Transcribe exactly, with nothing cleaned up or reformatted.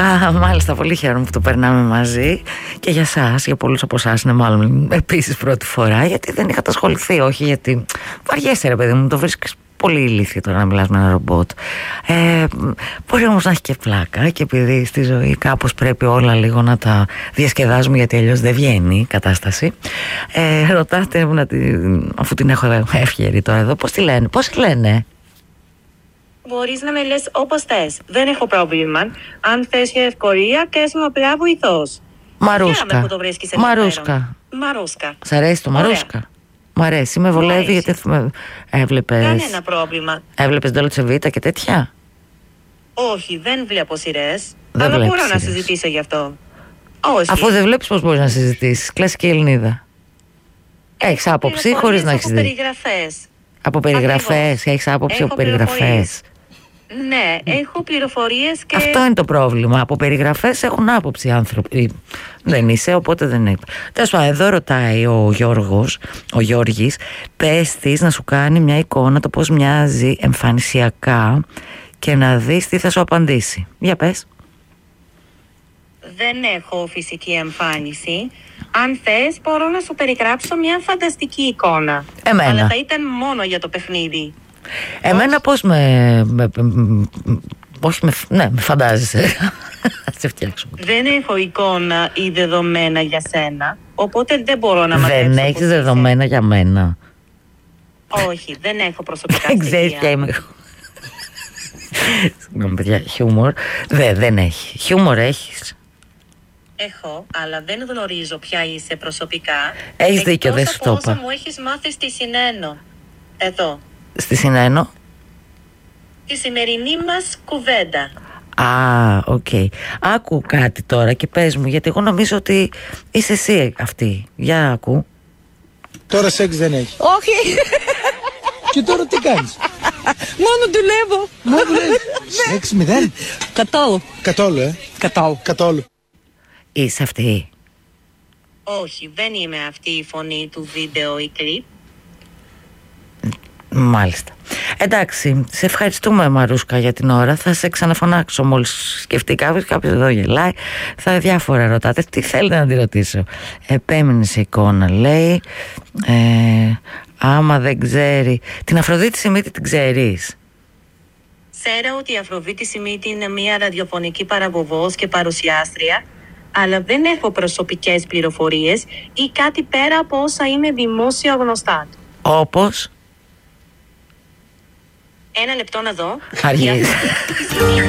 Α, μάλιστα, πολύ χαίρομαι που το περνάμε μαζί. Και για εσάς, για πολλούς από εσάς είναι μάλλον επίσης πρώτη φορά, γιατί δεν είχατε ασχοληθεί. Όχι γιατί βαριέσαι ρε παιδί μου, το βρίσκεις πολύ ηλίθιο τώρα να μιλάς με ένα ρομπότ. ε, Μπορεί όμως να έχει και πλάκα, και επειδή στη ζωή κάπως πρέπει όλα λίγο να τα διασκεδάζουμε, γιατί αλλιώς δεν βγαίνει η κατάσταση. ε, Ρωτάτε να την, αφού την έχω εύχερη τώρα εδώ, πώς τη λένε, πώς τη λένε? Μπορείς να με λες όπως θες. Δεν έχω πρόβλημα. Αν θες για ευκολία, θες μου απλά βοηθός. Μαρούσκα. Μαρούσκα. Μαρούσκα. Σ' αρέσει το Μαρούσκα? Μ' αρέσει, με βολεύει, γιατί έβλεπες. Κανένα πρόβλημα. Έβλεπες Ντόλτσε Βίτα και τέτοια? Όχι, δεν βλέπω σειρές. Δεν αλλά μπορώ σειρές. να συζητήσω γι' αυτό. Όχι. Αφού δεν βλέπεις, πώς μπορείς να συζητήσεις? Κλασική Ελληνίδα. Έχεις άποψη χωρίς να έχεις δει? Από περιγραφές. Από περιγραφές, έχεις άποψη Έχω από περιγραφές. Ναι, έχω πληροφορίες και... Αυτό είναι το πρόβλημα. Από περιγραφές έχουν άποψη οι άνθρωποι. Δεν είσαι, οπότε δεν είναι. Τέλος πάντων, εδώ ρωτάει ο Γιώργος, ο Γιώργης, πες της να σου κάνει μια εικόνα το πώς μοιάζει εμφανισιακά και να δεις τι θα σου απαντήσει. Για πες. Δεν έχω φυσική εμφάνιση. Αν θες, μπορώ να σου περιγράψω μια φανταστική εικόνα. Εμένα. Αλλά θα ήταν μόνο για το παιχνίδι. Εμένα πώς με... με, με όχι με... Ναι, με φαντάζεσαι. Θα σε φτιάξω. Δεν έχω εικόνα ή δεδομένα για σένα, οπότε δεν μπορώ να μαθαίνω. Δεν έχεις δεδομένα για μένα? Όχι, δεν έχω προσωπικά Δεν ξέρεις στοιχεία. ποια είμαι εγώ. Συγγνώμη παιδιά, χιούμορ. Δεν, δεν έχει. Χιούμορ έχεις? Έχω, αλλά δεν γνωρίζω ποια είσαι προσωπικά. Έχεις δίκιο, δεν σου το Εκτός από είπα. όσα μου έχεις μάθει στη Συνένο. Εδώ. Στη Συνένο. Τη σημερινή μας κουβέντα. Α, οκ. Okay. Άκου κάτι τώρα και πες μου, γιατί εγώ νομίζω ότι είσαι εσύ αυτή. Για άκου. Τώρα σεξ δεν έχει. Όχι. Και τώρα τι κάνεις? Μόνο δουλεύω. Μόνο δουλεύεις. Σεξ μηδέν. Καθόλου. Καθόλου, ε. Καθόλου. Καθόλου. Είσαι αυτή? Όχι, δεν είμαι αυτή η φωνή του βίντεο ή κλιπ. Μάλιστα. Εντάξει, σε ευχαριστούμε Μαρούσκα για την ώρα. Θα σε ξαναφωνάξω μόλις σκεφτεί κάποιος. Κάποιος εδώ γελάει. Θα διάφορα ρωτάτε. Τι θέλετε να τη ρωτήσω? Επέμεινε σε εικόνα, λέει. ε, Άμα δεν ξέρει. Την Αφροδίτη Σιμίτη την ξέρεις? Ξέρω ότι η Αφροδίτη Σιμίτη είναι μια ραδιοφωνική παραγωγός και παρουσιάστρια, αλλά δεν έχω προσωπικές πληροφορίες ή κάτι πέρα από όσα είναι δημόσια γνωστά. Όπως? Ένα λεπτό να δω. Αργείς.